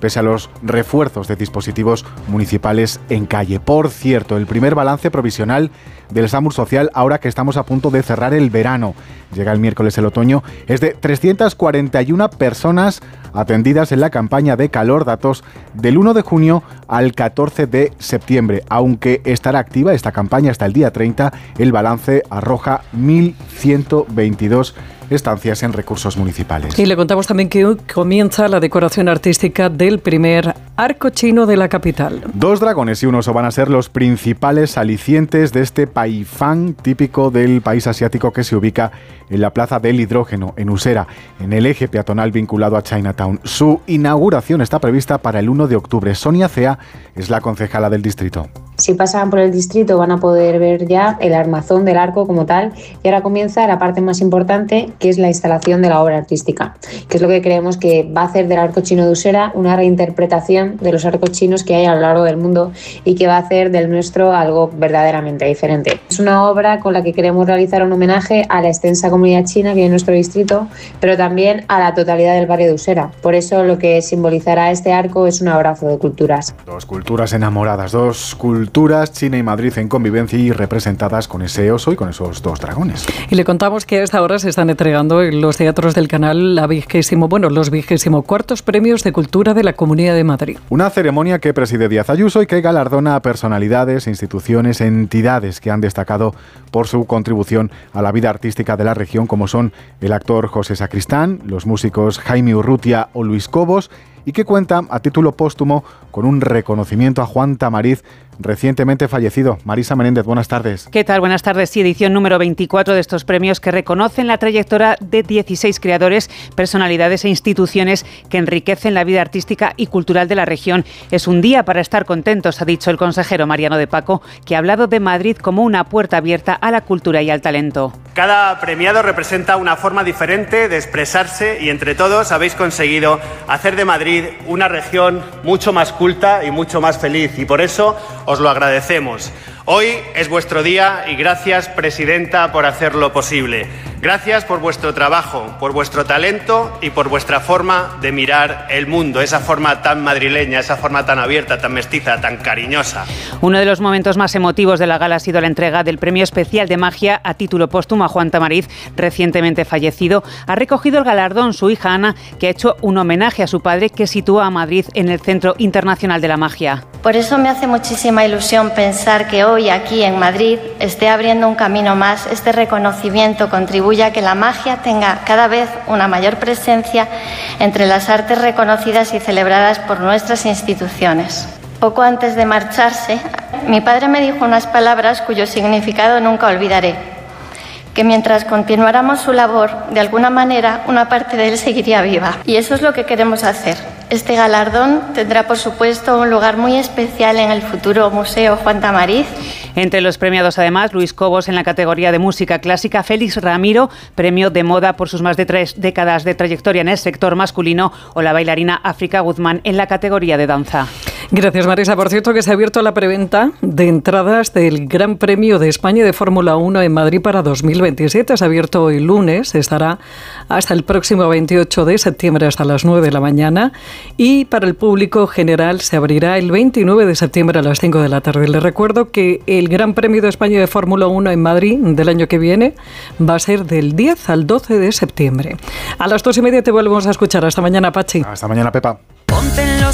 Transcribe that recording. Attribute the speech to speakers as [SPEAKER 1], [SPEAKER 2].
[SPEAKER 1] pese a los refuerzos de dispositivos municipales en calle. Por cierto, el primer balance provisional del SAMUR Social, ahora que estamos a punto de cerrar el verano, llega el miércoles el otoño, es de 341 personas atendidas en la campaña de calor, datos del 1 de junio al 14 de septiembre. Aunque estará activa esta campaña hasta el día 30, el balance arroja 1.122 estancias en recursos municipales.
[SPEAKER 2] Y le contamos también que hoy comienza la decoración artística del primer arco chino de la capital.
[SPEAKER 1] 2 dragones y un oso van a ser los principales alicientes de este paifán típico del país asiático que se ubica en la Plaza del Hidrógeno, en Usera, en el eje peatonal vinculado a Chinatown. Su inauguración está prevista para el 1 de octubre. Sonia Cea es la concejala del distrito.
[SPEAKER 3] Si pasan por el distrito van a poder ver ya el armazón del arco como tal, y ahora comienza la parte más importante, que es la instalación de la obra artística, que es lo que creemos que va a hacer del arco chino de Usera una reinterpretación de los arcos chinos que hay a lo largo del mundo y que va a hacer del nuestro algo verdaderamente diferente. Es una obra con la que queremos realizar un homenaje a la extensa comunidad china que hay en nuestro distrito, pero también a la totalidad del barrio de Usera. Por eso lo que simbolizará este arco es un abrazo de culturas.
[SPEAKER 1] 2 culturas enamoradas, 2 culturas, China y Madrid en convivencia y representadas con ese oso y con esos 2 dragones.
[SPEAKER 2] Y le contamos que a esta hora se están entregando en los teatros del canal los 24º premios de cultura de la Comunidad de Madrid.
[SPEAKER 1] Una ceremonia que preside Díaz Ayuso y que galardona a personalidades, instituciones, entidades que han destacado por su contribución a la vida artística de la región, como son el actor José Sacristán, los músicos Jaime Urrutia o Luis Cobos, y que cuenta a título póstumo con un reconocimiento a Juan Tamariz, recientemente fallecido. Marisa Menéndez, buenas tardes.
[SPEAKER 4] ¿Qué tal? Buenas tardes. Sí, edición número 24 de estos premios que reconocen la trayectoria de 16 creadores, personalidades e instituciones que enriquecen la vida artística y cultural de la región. Es un día para estar contentos, ha dicho el consejero Mariano de Paco, que ha hablado de Madrid como una puerta abierta a la cultura y al talento.
[SPEAKER 5] Cada premiado representa una forma diferente de expresarse y entre todos habéis conseguido hacer de Madrid una región mucho más culta y mucho más feliz, y por eso os lo agradecemos. Hoy es vuestro día y gracias, presidenta, por hacerlo posible. Gracias por vuestro trabajo, por vuestro talento y por vuestra forma de mirar el mundo, esa forma tan madrileña, esa forma tan abierta, tan mestiza, tan cariñosa.
[SPEAKER 4] Uno de los momentos más emotivos de la gala ha sido la entrega del Premio Especial de Magia a título póstumo a Juan Tamariz, recientemente fallecido. Ha recogido el galardón su hija Ana, que ha hecho un homenaje a su padre, que sitúa a Madrid en el Centro Internacional de la Magia.
[SPEAKER 6] Por eso me hace muchísima ilusión pensar que hoy aquí en Madrid esté abriendo un camino más. Este reconocimiento contribuye a que la magia tenga cada vez una mayor presencia entre las artes reconocidas y celebradas por nuestras instituciones. Poco antes de marcharse, mi padre me dijo unas palabras cuyo significado nunca olvidaré: que mientras continuáramos su labor, de alguna manera, una parte de él seguiría viva. Y eso es lo que queremos hacer. Este galardón tendrá, por supuesto, un lugar muy especial en el futuro Museo Juan Tamariz.
[SPEAKER 4] Entre los premiados, además, Luis Cobos en la categoría de música clásica, Félix Ramiro, premio de moda por sus más de 3 décadas de trayectoria en el sector masculino, o la bailarina África Guzmán en la categoría de danza.
[SPEAKER 2] Gracias, Marisa. Por cierto, que se ha abierto la preventa de entradas del Gran Premio de España de Fórmula 1 en Madrid para 2027. Se ha abierto hoy lunes, estará hasta el próximo 28 de septiembre hasta las 9 de la mañana, y para el público general se abrirá el 29 de septiembre a las 5 de la tarde. Les recuerdo que el Gran Premio de España de Fórmula 1 en Madrid del año que viene va a ser del 10 al 12 de septiembre. A las 2:30 te volvemos a escuchar. Hasta mañana, Pachi.
[SPEAKER 1] Hasta mañana, Pepa.